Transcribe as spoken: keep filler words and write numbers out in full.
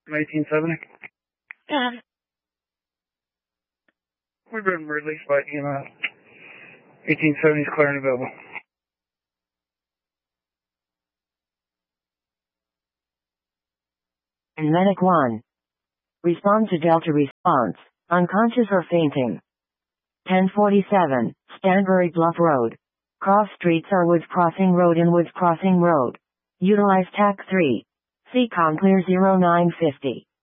eighteen seventy. Yeah. We've been released by E M S. eighteen seventy is clear and available. Medic one. Respond to Delta response. Unconscious or fainting. ten forty-seven, Stanbury Bluff Road. Cross streets are Woods Crossing Road and Woods Crossing Road. Utilize T A C three. C COM clear zero nine fifty.